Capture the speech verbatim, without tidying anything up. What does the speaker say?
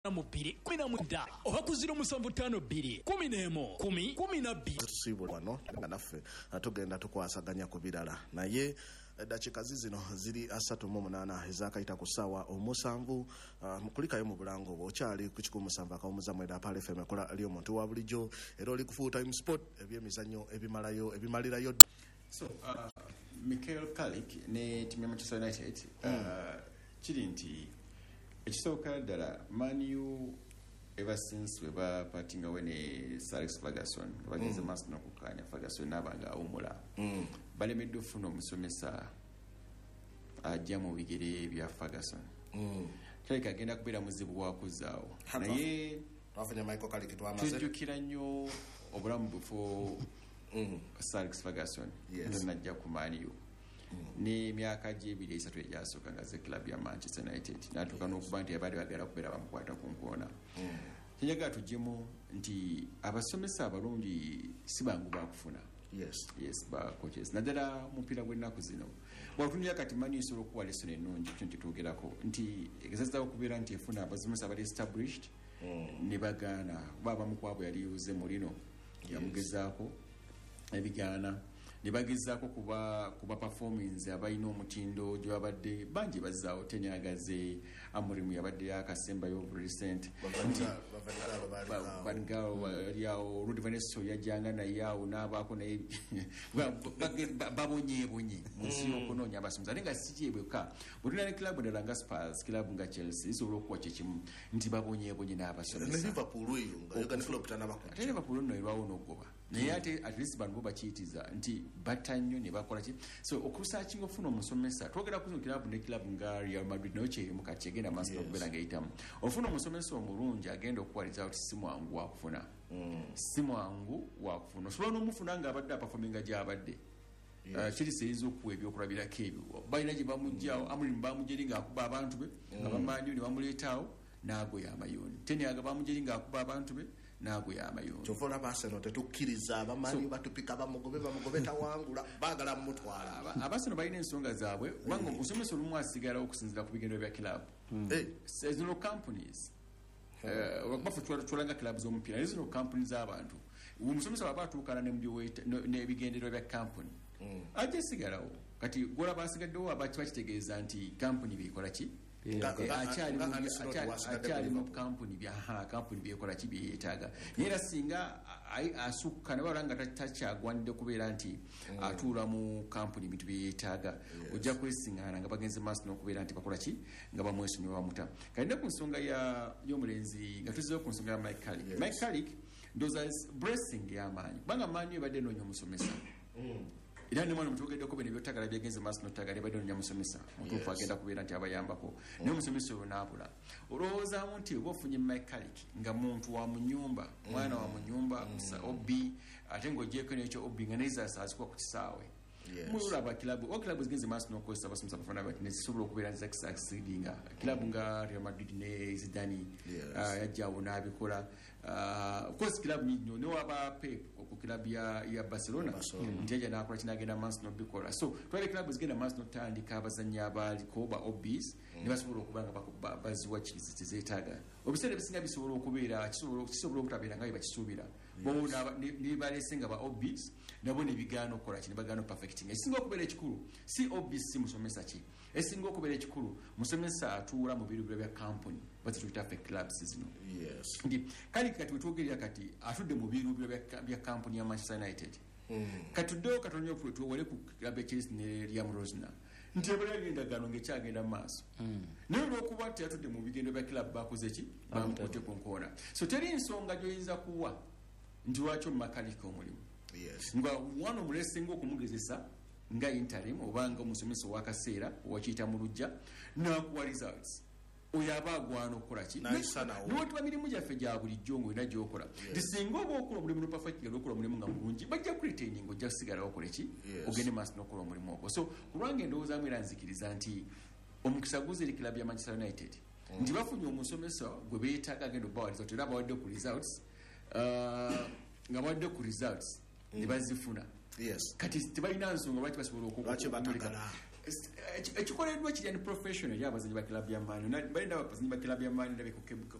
mu bbiri kumi na mwenda oba ku ziro musanvu ttaano bbiri kumi n'emu kumi kumi na bbiri. Tusiibula wano nga naffe tugenda tukwasaganya ku birala naye dakika zino ziri asatu mu munaana ezakayita ku ssaawa omusanvu mukulikayo mu bulango bw'okyali ku kikumi musanvu akawumuza mwenda Apal F M ekola ali omuntu wa bulijjo era oli ku Full Time Sport ebyemizannyo ebimalayo ebimalirayo. So uh, Michael Carrick ne timu ya Manchester United uh, kiri nti ekisooka ddala Man U ever since weba parting away ne Sir Alex Ferguson bagenze maaso n'okukkaanya Ferguson n'abanga awumula mm. balemedde ofuna omusomesa ajja mu bigere bya Ferguson mm. Carrick agenda kubeera muzibu wakuzaawo naye twafanya Michael Carrick twamaze tujjukira nnyo obulamu bufo mm. Sir Alex Ferguson yes. najja ku Man U Mm. ni myaka gyebiri esatu egyasooka nga ze club ya Manchester United natuuka n'okuba nti abaali bagala kubeera bamukwata ku nkoona mm. kinyaga tugyemu nti abasomesa abalungi si bangu bakufuna yes yes ba coaches naddala mupiira gw'ennaku zino bwatunuulira kati Man U esobola okuwa lesson ennungi kino kituugerako nti egezazawo okubeera nti efuna abasomesa abali established mm. ne bagaana kuba abamu kwabo yali yuze mulino yamugezaako ebigaana ne bagezaako kuba kuba performance abalina omutindo gy'abadde bangi bazzaawo tenyagaze Amorim yabadde yakasembayo recent Vangaalo yaliawo Ruud van Nistelrooy yajjanga naye awo n'abaako naye babonyeebonye mu nsi y'okunoonya abasomesa naye nga si kyebweka bwetulina ne kilabu ddala nga Spurs kilabu nga Chelsea isobola okuwa kyekimu nti babonyeebonye n'abasomesa ate Liverpool nno erwawo n'ogoba naye ate at least bano bo bakiyitiza nti bata nnyo ne bakola ki so okusakinga ofuna omusomesa twogera ku kilabu ne kilabu nga Real Madrid nayo kyerimu kati kyegenda maaso n'okubeera ng'eyitamu ofuna omusomesa omulungi agenda okuwaliza oti si mwangu wakufuna mm. si mwangu wakufuna osobola n'omufuna ng'abadde apafominga gy'abadde yes. uh, kiri seyinza okuwa ebyokulabirako ebyo balina gye bamugjawo Amorim bamujeri ng'akuba abantu be nga mm. bamanyi ne bamuleetaawo n'agoya amayoni teniaga bamujeri ng'akuba abantu be n'agoya amayoni kyovola Arsenal tetukkiriza abamanyi so, batupika bamugobe bamugobe tawangula baagala mumutwala Arsenal balina ensonga zaabwe kubanga omusomesa olumu asigalawo okusinzira ku bigendo bya kilabu mm. hey. seasonal companies wakubafu uh, tulanga kilabu z'omupiira naye zino kampuni z'abantu omusomesa baba atuukana n'ebigendero bya kampuni mm. ajja esigalawo kati golaba asigaddewo aba kibakitegeeza nti kampuni bikola ki akyali mu kampuni bya kampuni byekola ki byeyetaaga naye era singa asukka ne balanga takyagwanidde kubeera nti atuula mu kampuni bintu byeyetaaga ojja kwesiŋŋaana nga bagenze maaso n'okubeera nti bakola ki nga bamwesonyiwa bamuta kati ne ku nsonga y'omulenzi nga tuzirewo ku nsonga ya Mike Carrick Mike Carrick ndowooza blessing y'amaanyi kubanga maanyi ebadde enoonya omusomesa era ne mwana mutugeddeko bene byotagala byagenze maaso n'otagala ebadde enoonya musomesa mutuufu agenda kubeera nti abayambako naye omusomesa oyo n'abula olowoozaamu nti oba ofunye Mike Carrick nga muntu wa mu nnyumba mwana wa mu nnyumba obbi ate ng'ogyeko n'ekyo obbi nga nezasaazikwa ku kisaawe mulaba kilabu o kilabu zigenze maaso n'okukozesa abasomesa bafana bati nezisobola okubeera nzisucceedinga kilabu nga Real Madrid ne Zidane yajjaawo n'abikola of course kilabu nyingi ne waba Pep ku kilabu ya Barcelona nti yajja n'akola kinagenda maaso n'obikola so twale kilabu zigenda maaso n'otandika abazannyi abaliko ba obbies ne basobola okuba nga baziwa kizeetaaga obiseera ebisinga bisobola okubeera kisobola obutabeera nga bye bakisuubira bo ne balese nga ba obbies nabo ne bigaana okukola ki ne bagaana perfect esinga okubeera ekikulu si obisi musomesa ki esinga okubeera ekikulu musomesa atuula mu biruubiro bya kampuni bazituyita ffe clubs zino yes. nti kali kati wetwogerera kati atudde mu biruubiro bya kampuni ya Manchester United mm. kati tuddewo katonya tuwole ku club ya Chelsea ne Liam Rosner nti ebulaga endagaano ng'ekyagenda mu maaso mm. naye olw'okuba nti atudde mu bigendo bya club bakoze ki bamukote ku nkoona so teri ensonga gy'oyinza kuwa nti lwaki omumakalika omulimu yes. nga wano mulesinga okumugezesa nga interim obanga omusomesa wakaseera wakiyita mu lujja nakuwa results oyo aba agwana okukola ki niwetuba mirimu gyaffe gya bulijjo ngaolina gyokola nti singa oba okola omulimu nopafekti nga okola omulimu nga mulungi bajja kuretaining ojja kusigala okole ki ogende maaso n'okola omulimu ogwo so kulwange endowoozaamu era nzikiriza nti omukisa guziri kilabu ya Manchester United nti bafunye omusomesa gwe beetaaga agenda obbawaliza era bawadde ku results nga bawadde ku results ne bazifuna yes. kati tebalina nsonga lwaki basobola okubatagala ekikoleddwa kirya ni professional eri abazanyi ba kilabu ya maani balina abazanyi ba kilabu ya maani ndabekuke